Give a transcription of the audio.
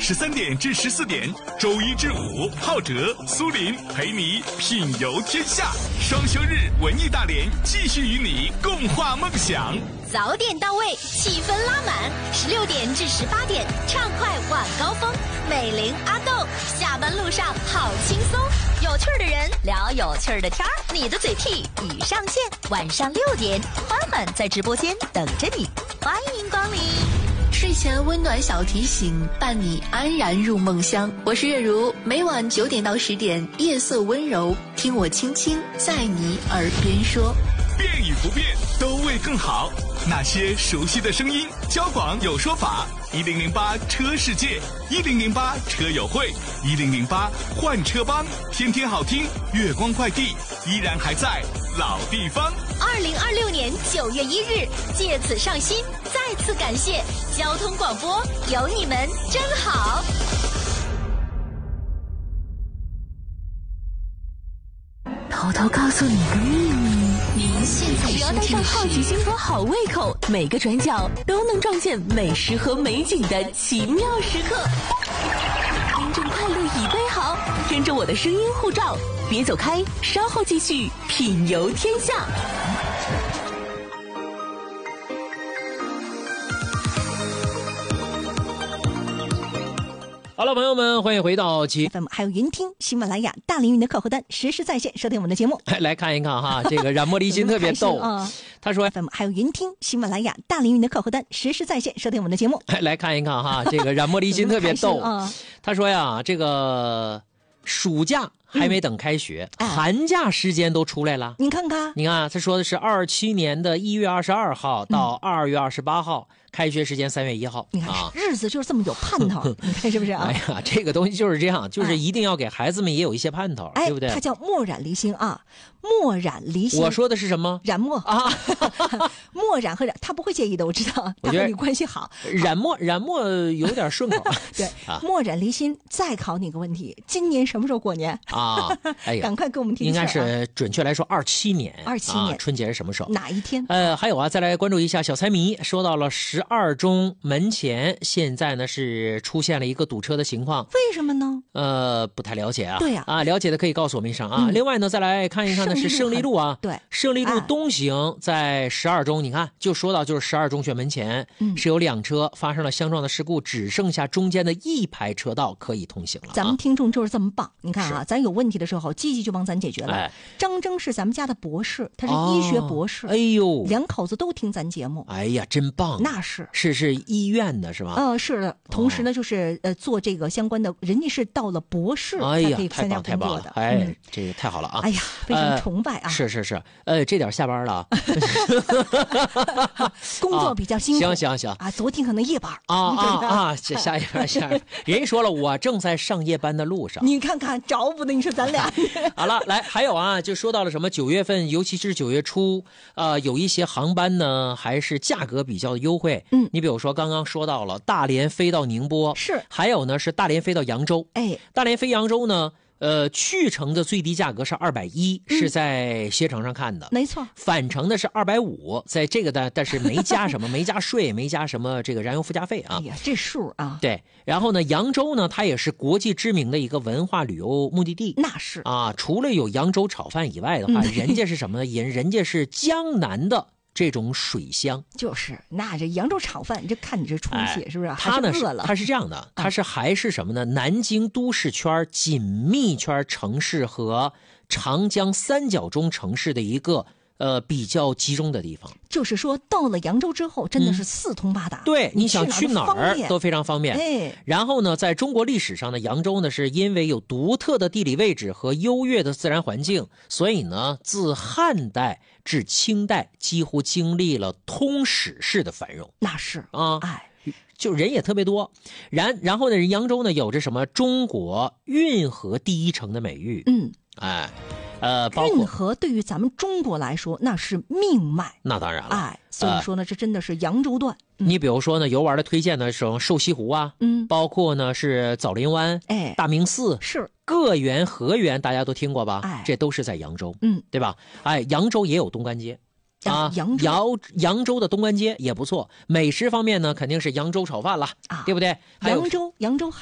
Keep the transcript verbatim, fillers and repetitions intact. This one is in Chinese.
十三点至十四点，周一至五，浩哲、苏林陪你品游天下。双休日文艺大联继续与你共话梦想。 早点到位，气氛拉满。十六点至十八点，畅快晚高峰。美玲、阿豆，下班路上好轻松。有趣的人聊有趣的天儿，你的嘴替已上线。晚上六点，欢欢在直播间等着你，欢迎光临。 睡前温暖小提醒，伴你安然入梦乡。我是月如，每晚九点到十点，夜色温柔，听我轻轻在你耳边说。 变与不变，都为更好。那些熟悉的声音，交广有说法。一零零八车世界，一零零八车友会，一零零八换车帮，天天好听。月光快递依然还在老地方。 二零二六年九月一日，借此上新，再次感谢交通广播，有你们真好。 偷偷告诉你个秘密，您现在只要带上好奇心和好胃口，每个转角都能撞见美食和美景的奇妙时刻。听众快乐已备好，跟着我的声音护照，别走开，稍后继续品游天下。 好了，朋友们，欢迎回到节 F M， 还有云听、喜马拉雅、大凌云的客户端实时在线收听我们的节目。 来看一看哈，这个冉墨离心特别逗啊！他说 F M， 还有云听、喜马拉雅、大凌云的客户端实时在线收听我们的节目。 来看一看哈，这个冉墨离心特别逗啊！他说呀，这个暑假还没等开学，嗯、寒假时间都出来了。 你看看， 你看，他说的是二七年的一月二十二号到二月二十八号。嗯，开学时间三月一号， 你看、啊、日子就是这么有盼头，你看是不是啊？ 哎呀，这个东西就是这样，就是一定要给孩子们也有一些盼头， 哎、 对不对？ 它叫墨染离心啊，墨染离心。 我说的是什么？ 染墨啊， 墨染和染，他不会介意的，我知道，他和你关系好。 染墨染墨有点顺口。 对，啊、墨染离心。再考你个问题，今年什么时候过年啊？哎呀， 赶快给我们提、啊。 应该是准确来说二七年， 二七年、 啊、春节是什么时候？ 哪一天？ 呃，还有啊，再来关注一下小财迷，说到了十二中门前现在呢是出现了一个堵车的情况， 为什么呢？ 呃，不太了解啊。 对呀、 啊，啊，了解的可以告诉我们一声啊。嗯、另外呢，再来看一看的是胜利路啊， 对， 胜利路东行在十二中，你看就说到就是十二中学门前、嗯、是有两车发生了相撞的事故，只剩下中间的一排车道可以通行了、啊。 咱们听众就是这么棒，你看啊，咱有问题的时候积极就帮咱解决了。 哎、 张征是咱们家的博士，他是医学博士， 哦、哎呦， 两口子都听咱节目， 哎呀，真棒！ 那是是是医院的是吧？ 呃，是的，同时呢，哦、就是呃做这个相关的，人家是到了博士才可以参加工作的。 哎呀，哎，嗯、这个太好了啊！ 哎呀，非常崇拜啊！ 呃、是是是，呃，这点下班了， 工作比较辛苦。 行行行啊，昨天可能夜班啊啊啊！下下一班下一班，人家说了，我正在上夜班的路上。 你看看找补的，你说咱俩。 好了，来，还有啊，就说到了什么九月份，尤其是九月初，呃，有一些航班呢，还是价格比较优惠。嗯，你比如说刚刚说到了大连飞到宁波， 是， 还有呢是大连飞到扬州。 哎， 大连飞扬州呢，呃，去程的最低价格是二百一，是在携程上看的， 没错。 返程的是二百五，在这个的，但是没加什么，没加税，没加什么这个燃油附加费啊。 哎呀，这数啊。 对，然后呢，扬州呢，它也是国际知名的一个文化旅游目的地。 那是啊，除了有扬州炒饭以外的话，嗯、人家是什么呢？人人家是江南的。这种水乡就是那这扬州炒饭，这看你这出血、哎、是不是？ 它呢是饿了， 它是这样的，它是还是什么呢？南京都市圈紧密圈城市和长江三角洲城市的一个呃比较集中的地方。 就是说，到了扬州之后，真的是四通八达。 嗯、对，你想去哪儿都非常方便。 哎， 然后呢，在中国历史上呢，扬州呢是因为有独特的地理位置和优越的自然环境，所以呢，自汉代至清代几乎经历了通史式的繁荣。 那是啊， 哎， 就人也特别多。然然后呢，扬州呢有着什么中国运河第一城的美誉。 嗯， 哎。呃，包括运河对于咱们中国来说，那是命脉。 那当然了， 哎，所以说呢，呃、这真的是扬州段。 嗯、你比如说呢，游玩的推荐呢，什么瘦西湖啊， 嗯， 包括呢是枣林湾， 哎， 大明寺， 是个园、河园，大家都听过吧？ 哎， 这都是在扬州， 嗯， 对吧？哎，扬州也有东关街。啊， 扬州扬扬州的东关街也不错。美食方面呢，肯定是扬州炒饭了，啊、对不对？ 扬州扬州